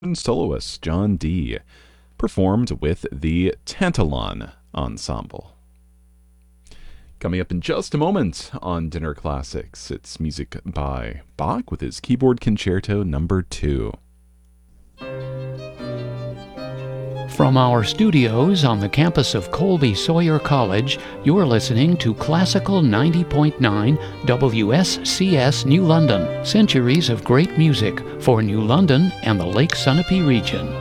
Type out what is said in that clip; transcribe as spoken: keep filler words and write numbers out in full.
and soloist John Dee, performed with the Tantalon Ensemble. Coming up in just a moment on Dinner Classics, it's music by Bach with his Keyboard Concerto number two. From our studios on the campus of Colby Sawyer College, you're listening to Classical ninety point nine W S C S New London, centuries of great music for New London and the Lake Sunapee region.